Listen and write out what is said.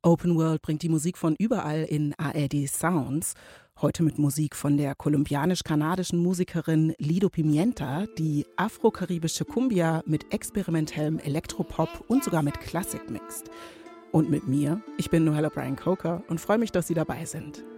Open World bringt die Musik von überall in ARD Sounds. Heute mit Musik von der kolumbianisch-kanadischen Musikerin Lido Pimienta, die afro-karibische Cumbia mit experimentellem Elektropop und sogar mit Klassik mixt. Und mit mir, ich bin Noelle O'Brien Coker und freue mich, dass Sie dabei sind.